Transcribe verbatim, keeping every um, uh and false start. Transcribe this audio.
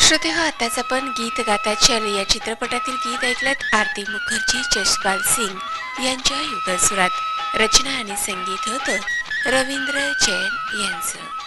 श्रोते हो, आताच आपण गीत गाता चल या चित्रपटातील गीत ऐकलत. आरती मुखर्जी, जसपाल सिंग यांच्या युगलसुरात. रचना आणि संगीत होतं रवींद्र जैन यांचं.